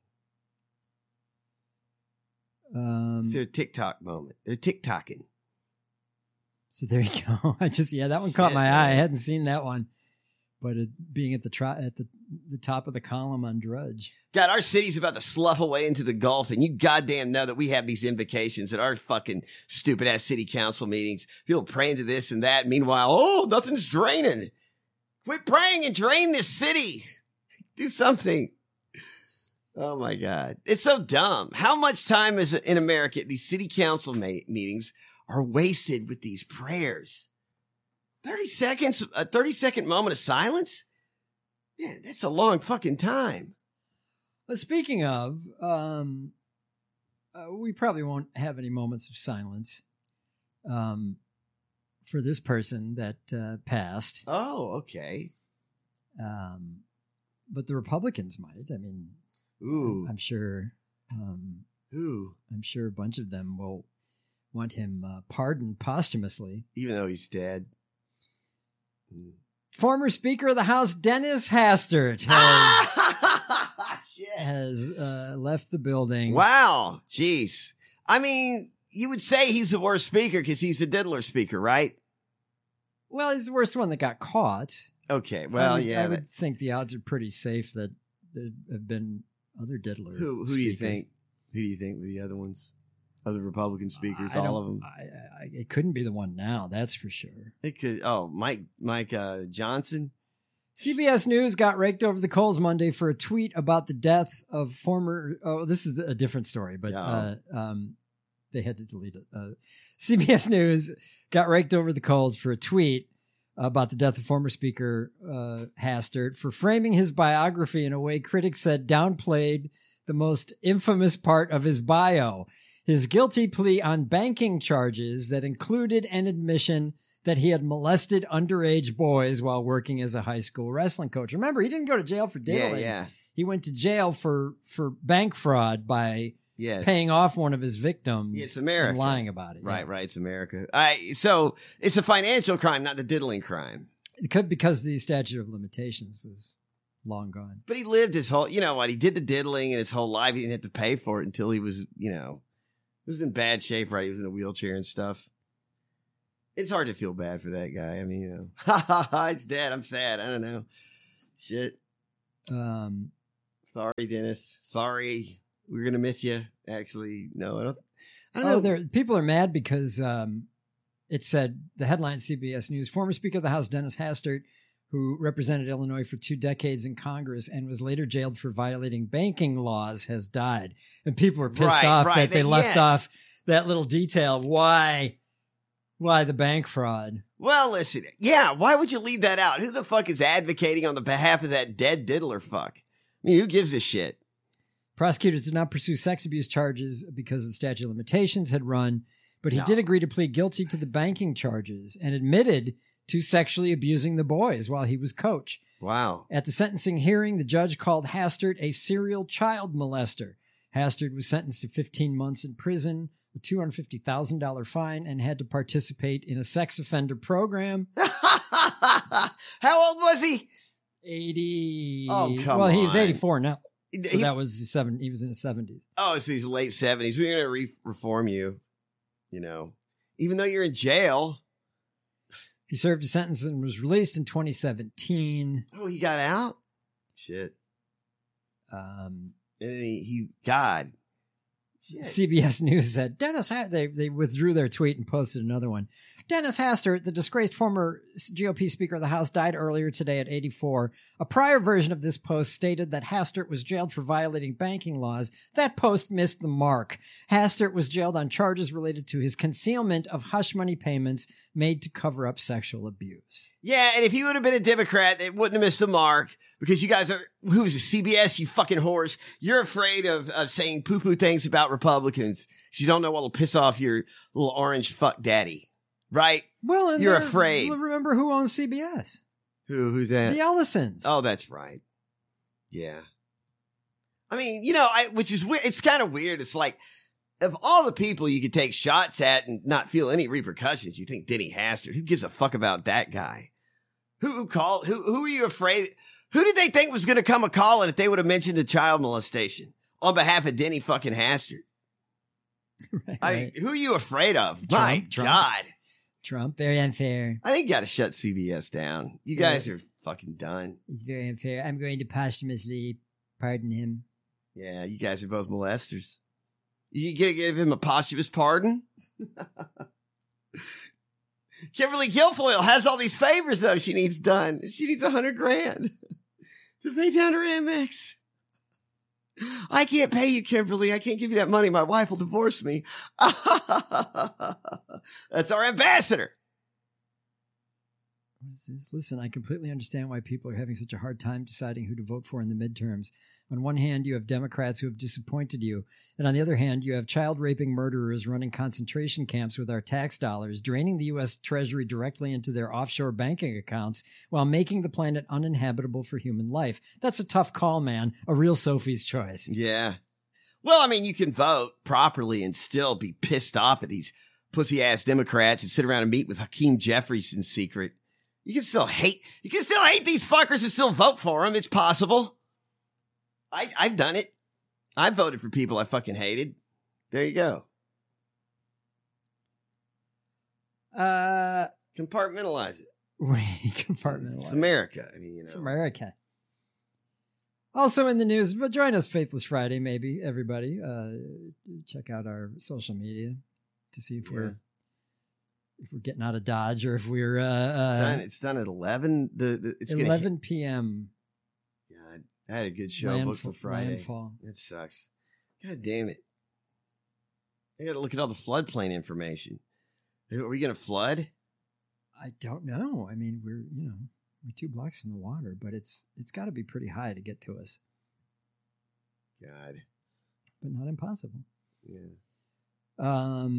It's their TikTok moment. They're TikToking. So there you go. That one caught my eye. I hadn't seen that one, but being at the top of the column on Drudge. God, our city's about to slough away into the Gulf, and you goddamn know that we have these invocations at our fucking stupid ass city council meetings. People praying to this and that. Meanwhile, nothing's draining. Quit praying and drain this city. Do something. Oh my God. It's so dumb. How much time is in America at these city council meetings are wasted with these prayers? 30 seconds, a 30-second moment of silence? Yeah, that's a long fucking time. Well, speaking of, we probably won't have any moments of silence for this person that passed. Oh, okay. But the Republicans might. I mean, I'm sure. I'm sure a bunch of them will want him pardoned posthumously, even though he's dead. Former Speaker of the House Dennis Hastert has left the building. Wow. Jeez. I mean, you would say he's the worst speaker because he's the diddler speaker, right? Well, he's the worst one that got caught. Okay. Well, I would think the odds are pretty safe that there have been other diddler Who do you think? Who do you think were the other ones? Other Republican speakers, all of them? It couldn't be the one now, that's for sure. It could. Oh, Mike Johnson? CBS News got raked over the coals Monday for a tweet about the death of former... Oh, this is a different story, but they had to delete it. CBS News got raked over the coals for a tweet about the death of former Speaker Hastert for framing his biography in a way critics said downplayed the most infamous part of his bio. His guilty plea on banking charges that included an admission that he had molested underage boys while working as a high school wrestling coach. Remember, he didn't go to jail for diddling. Yeah. He went to jail for bank fraud by Yes. paying off one of his victims. It's America. And lying about it. Right, right. It's America. So it's a financial crime, not the diddling crime. It could because the statute of limitations was long gone. But he lived his whole, you know what? He did the diddling and his whole life. He didn't have to pay for it until he was, you know, he was in bad shape, right? He was in a wheelchair and stuff. It's hard to feel bad for that guy. I mean, you know, it's dead. I'm sad. I don't know. Shit. Sorry, Dennis. Sorry. We're going to miss you. Actually, no, I don't know. People are mad because it said, the headline CBS News, former Speaker of the House Dennis Hastert, who represented Illinois for 2 decades in Congress and was later jailed for violating banking laws, has died. And people were pissed off that they left off that little detail. Why the bank fraud? Well, listen. Yeah, why would you leave that out? Who the fuck is advocating on the behalf of that dead diddler fuck? I mean, who gives a shit? Prosecutors did not pursue sex abuse charges because the statute of limitations had run, but he did agree to plead guilty to the banking charges and admitted to sexually abusing the boys while he was coach. Wow. At the sentencing hearing, the judge called Hastert a serial child molester. Hastert was sentenced to 15 months in prison, a $250,000 fine, and had to participate in a sex offender program. How old was he? 80. Oh, come on. Well, he was 84 now. So He that was he was in his 70s. Oh, so he's late 70s. We're going to reform you, you know, even though you're in jail. He served a sentence and was released in 2017. Oh, he got out? Shit. And God. Shit. CBS News said, they withdrew their tweet and posted another one. Dennis Hastert, the disgraced former GOP Speaker of the House, died earlier today at 84. A prior version of this post stated that Hastert was jailed for violating banking laws. That post missed the mark. Hastert was jailed on charges related to his concealment of hush money payments made to cover up sexual abuse. Yeah, and if he would have been a Democrat, it wouldn't have missed the mark because you guys are, who's a CBS, you fucking horse. You're afraid of saying poo-poo things about Republicans. You don't know what will piss off your little orange fuck daddy. Right? Well, and you're afraid. Remember who owns CBS? Who's that? The Ellisons. Oh, that's right. Yeah. I mean, you know, which is weird. It's kind of weird. It's like, of all the people you could take shots at and not feel any repercussions, you think Denny Hastert. Who gives a fuck about that guy? Who called? Who are you afraid? Who did they think was going to come a calling if they would have mentioned the child molestation on behalf of Denny fucking Hastert? Right. Who are you afraid of? My God. Trump, very unfair. I think you got to shut CBS down. You guys are fucking done. It's very unfair. I'm going to posthumously pardon him. Yeah, you guys are both molesters. You gonna give him a posthumous pardon? Kimberly Guilfoyle has all these favors though she needs done. She needs $100,000 to pay down her Amex. I can't pay you, Kimberly. I can't give you that money. My wife will divorce me. That's our ambassador. What is this? Listen, I completely understand why people are having such a hard time deciding who to vote for in the midterms. On one hand, you have Democrats who have disappointed you. And on the other hand, you have child-raping murderers running concentration camps with our tax dollars, draining the U.S. Treasury directly into their offshore banking accounts while making the planet uninhabitable for human life. That's a tough call, man. A real Sophie's choice. Yeah. Well, I mean, you can vote properly and still be pissed off at these pussy-ass Democrats and sit around and meet with Hakeem Jeffries in secret. You can still hate these fuckers and still vote for them. It's possible. I've done it. I've voted for people I fucking hated. There you go. Compartmentalize it. Compartmentalize. It's America. I mean, you know. It's America. Also in the news, but join us Faithless Friday, maybe, everybody. Check out our social media to see if we're getting out of Dodge or if we're it's done at 11. It's 11 p.m. God, I had a good show booked for Friday. Landfall. That sucks. God damn it. I got to look at all the floodplain information. Are we going to flood? I don't know. I mean, we're 2 blocks from the water, but it's got to be pretty high to get to us. God. But not impossible. Yeah.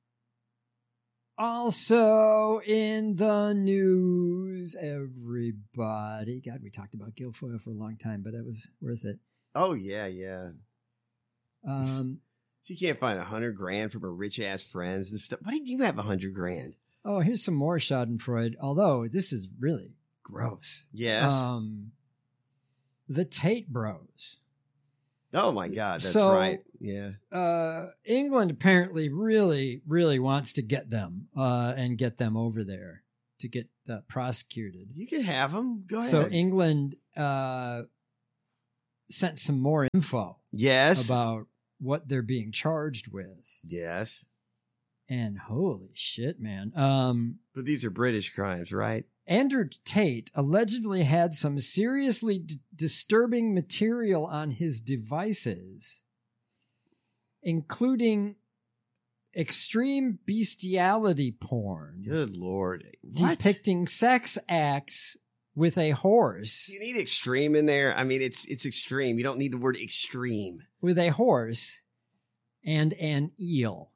Also in the news, everybody. God, we talked about Guilfoyle for a long time, but it was worth it. Oh, yeah, yeah. She can't find $100,000 from her rich ass friends and stuff. Why did you have $100,000? Oh, here's some more Schadenfreude. Although this is really gross. Yes. The Tate Bros. Oh my God, that's So, right. Yeah. England apparently really, really wants to get them and get them over there to get prosecuted. You can have them. Go ahead. So England sent some more info Yes. about what they're being charged with. Yes. And holy shit, man. But these are British crimes, right? Andrew Tate allegedly had some seriously disturbing material on his devices, including extreme bestiality porn. Good Lord. What? Depicting sex acts with a horse. Do you need extreme in there? I mean, it's extreme. You don't need the word extreme. With a horse and an eel.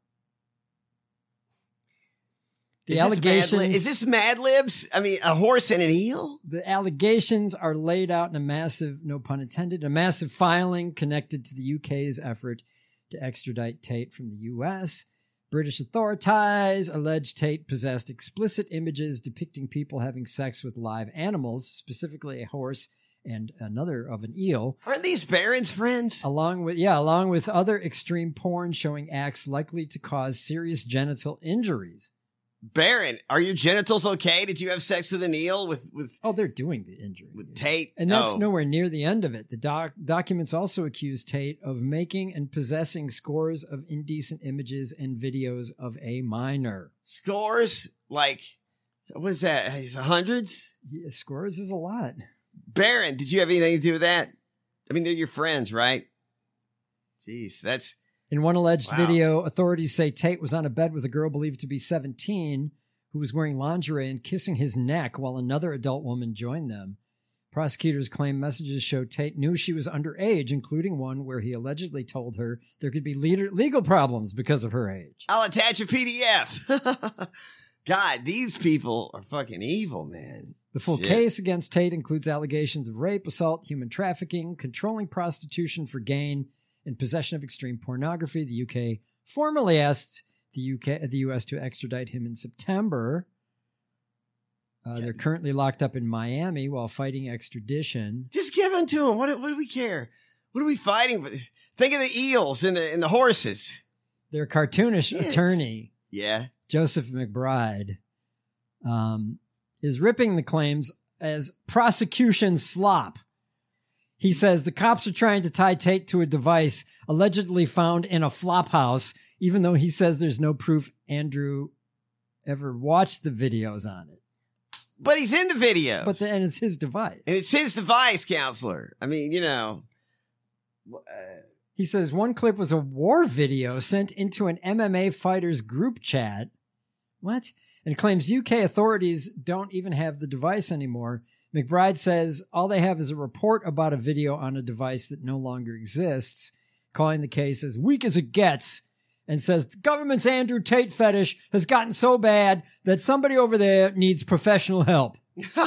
The allegations. Is this Mad Libs? I mean, a horse and an eel? The allegations are laid out in a massive, no pun intended, a massive filing connected to the UK's effort to extradite Tate from the US. British authorities allege Tate possessed explicit images depicting people having sex with live animals, specifically a horse and another of an eel. Aren't these Barron's friends? Along with other extreme porn showing acts likely to cause serious genital injuries. Barron, are your genitals okay? Did you have sex with an eel with Oh, they're doing the injury. with Tate? And that's nowhere near the end of it. The documents also accuse Tate of making and possessing scores of indecent images and videos of a minor. Scores? Like, what is that? Hundreds? Yeah, scores is a lot. Barron, did you have anything to do with that? I mean, they're your friends, right? Jeez, that's... In one alleged video, authorities say Tate was on a bed with a girl believed to be 17 who was wearing lingerie and kissing his neck while another adult woman joined them. Prosecutors claim messages show Tate knew she was underage, including one where he allegedly told her there could be legal problems because of her age. I'll attach a PDF. God, these people are fucking evil, man. The full case against Tate includes allegations of rape, assault, human trafficking, controlling prostitution for gain, and possession of extreme pornography. The UK formally asked the US to extradite him in September. They're currently locked up in Miami while fighting extradition. Just give them to him. What do we care? What are we fighting with? Think of the eels and the horses. Their cartoonish attorney, Joseph McBride, is ripping the claims as prosecution slop. He says the cops are trying to tie Tate to a device allegedly found in a flop house, even though he says there's no proof Andrew ever watched the videos on it. But he's in the video. And it's his device. And it's his device, counselor. I mean, you know. He says one clip was a war video sent into an MMA fighters group chat. What? And claims UK authorities don't even have the device anymore. McBride says all they have is a report about a video on a device that no longer exists, calling the case as weak as it gets, and says the government's Andrew Tate fetish has gotten so bad that somebody over there needs professional help.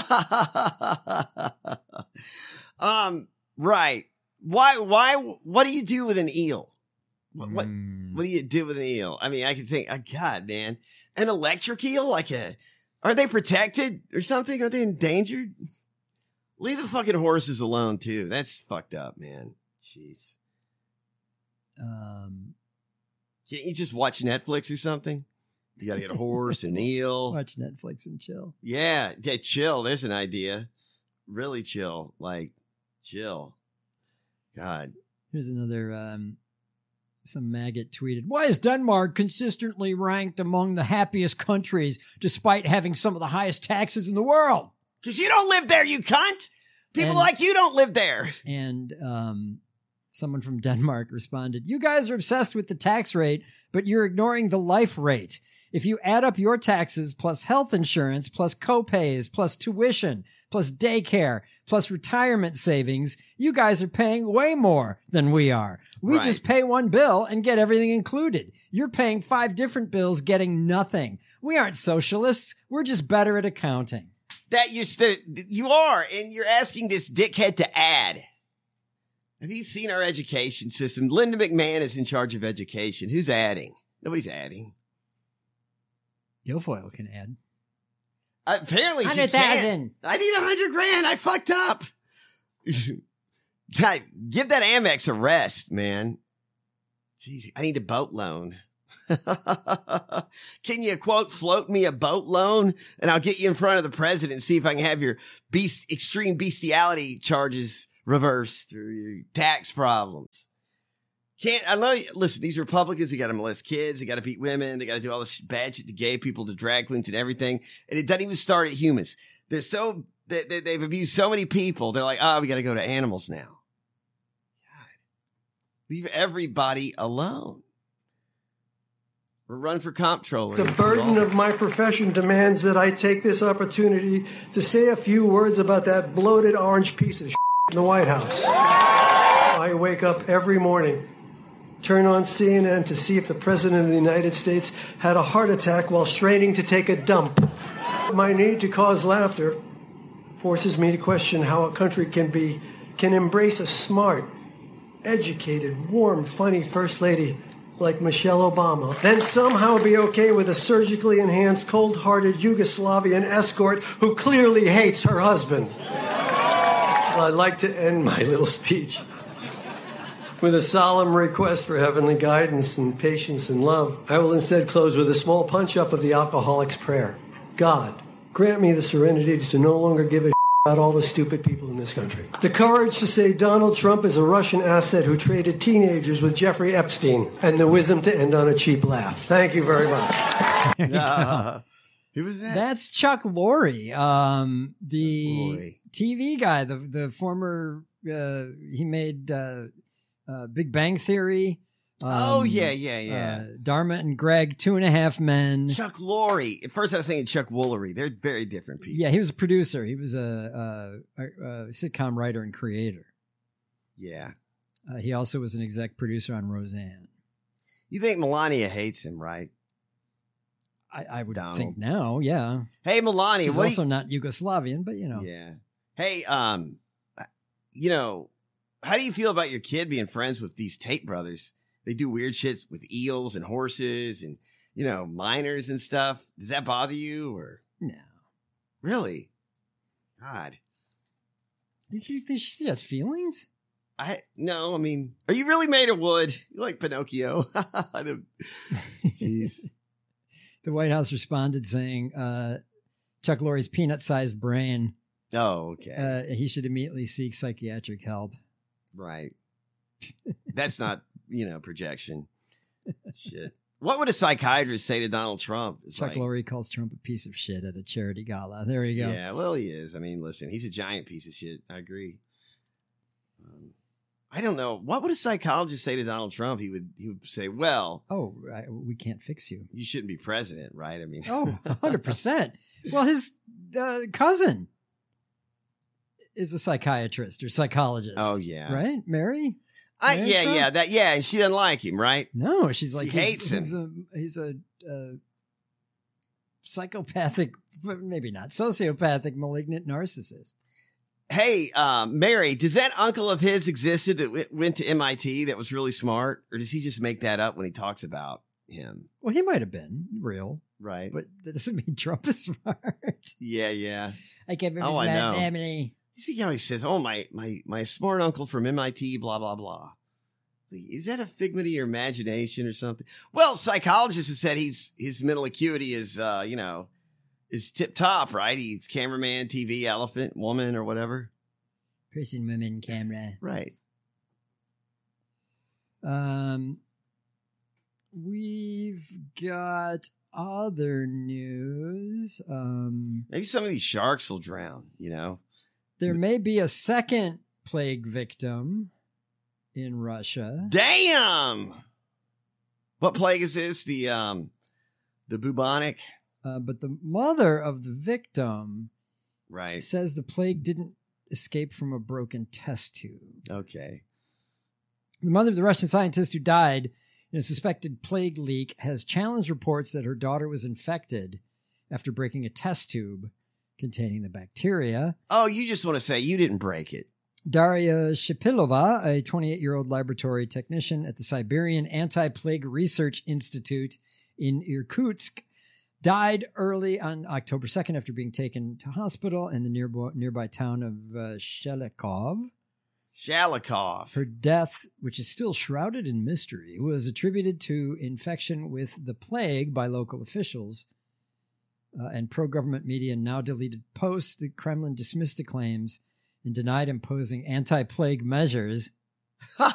Right. Why, what do you do with an eel? What do you do with an eel? I mean, I can think, God, man, an electric eel? Are they protected or something? Are they endangered? Leave the fucking horses alone, too. That's fucked up, man. Jeez. Can't you just watch Netflix or something? You gotta get a horse, an eel. Watch Netflix and chill. Yeah, chill. There's an idea. Really chill. Chill. God. Here's another, some maggot tweeted, why is Denmark consistently ranked among the happiest countries despite having some of the highest taxes in the world? Because you don't live there, you cunt. People like you don't live there. And someone from Denmark responded, you guys are obsessed with the tax rate, but you're ignoring the life rate. If you add up your taxes plus health insurance, plus copays, plus tuition, plus daycare, plus retirement savings, you guys are paying way more than we are. We just pay one bill and get everything included. You're paying 5 different bills, getting nothing. We aren't socialists. We're just better at accounting. That you are, and you're asking this dickhead to add. Have you seen our education system? Linda McMahon is in charge of education. Who's adding? Nobody's adding. Guilfoyle can add. Apparently she 100,000. I need $100,000. I fucked up. God, give that Amex a rest, man. Jeez, I need a boat loan. Can you, quote, float me a boat loan? And I'll get you in front of the president and see if I can have your extreme bestiality charges reversed through your tax problems. I know, listen, these Republicans, they got to molest kids, they got to beat women, they got to do all this bad shit to gay people, to drag queens and everything. And it doesn't even start at humans. They've abused so many people. They're like, we got to go to animals now. God, leave everybody alone. We're run for comptroller. The burden of my profession demands that I take this opportunity to say a few words about that bloated orange piece of shit in the White House. I wake up every morning, turn on CNN to see if the President of the United States had a heart attack while straining to take a dump. My need to cause laughter forces me to question how a country can embrace a smart, educated, warm, funny First Lady like Michelle Obama, then somehow be okay with a surgically enhanced, cold-hearted Yugoslavian escort who clearly hates her husband. Well, I'd like to end my little speech with a solemn request for heavenly guidance and patience and love. I will instead close with a small punch-up of the alcoholic's prayer. God, grant me the serenity to no longer give a about all the stupid people in this country. The courage to say Donald Trump is a Russian asset who traded teenagers with Jeffrey Epstein, and the wisdom to end on a cheap laugh. Thank you very much. Who was that? That's Chuck Lorre, the TV guy, the former, he made Big Bang Theory. Dharma and Greg, 2.5 Men. Chuck Lorre. At first I was thinking Chuck Woolery. They're very different people. Yeah, he was a producer. He was a sitcom writer and creator. Yeah. He also was an exec producer on Roseanne. You think Melania hates him, right? I would Donald. think now, yeah. Hey, Melania. She's also not Yugoslavian, but you know. Yeah. Hey, how do you feel about your kid being friends with these Tate brothers? They do weird shit with eels and horses and, minors and stuff. Does that bother you or? No. Really? God. You think she has feelings? No, I mean, are you really made of wood? You like Pinocchio? Jeez. The White House responded saying, Chuck Lorre's peanut-sized brain. Oh, okay. He should immediately seek psychiatric help. Right. That's not, projection. Shit. What would a psychiatrist say to Donald Trump? Chuck Lorre calls Trump a piece of shit at a charity gala. There you go. Yeah, well, he is. I mean, listen, he's a giant piece of shit. I agree. I don't know. What would a psychologist say to Donald Trump? He would say, well... we can't fix you. You shouldn't be president, right? I mean... 100%. Well, his cousin is a psychiatrist or psychologist. Oh, yeah. Right? Mary? Yeah, and she doesn't like him, right? No, she's like, she hates him. He's a psychopathic, maybe not, sociopathic, malignant narcissist. Hey, Mary, does that uncle of his existed that went to MIT that was really smart? Or does he just make that up when he talks about him? Well, he might have been real. Right. But that doesn't mean Trump is smart. Yeah. I can't remember my family. You see how he says, my smart uncle from MIT, blah, blah, blah. Is that a figment of your imagination or something? Well, psychologists have said his mental acuity is, is tip top, right? He's cameraman, TV, elephant, woman, or whatever. Person, woman, camera. Right. We've got other news. Maybe some of these sharks will drown, There may be a second plague victim in Russia. Damn! What plague is this? The bubonic? But the mother of the victim right says the plague didn't escape from a broken test tube. Okay. The mother of the Russian scientist who died in a suspected plague leak has challenged reports that her daughter was infected after breaking a test tube containing the bacteria. Oh, you just want to say you didn't break it. Daria Shipilova, a 28-year-old laboratory technician at the Siberian Anti-Plague Research Institute in Irkutsk, died early on October 2nd after being taken to hospital in the nearby town of Shelikov. Her death, which is still shrouded in mystery, was attributed to infection with the plague by local officials. And pro-government media now deleted posts. The Kremlin dismissed the claims and denied imposing anti-plague measures.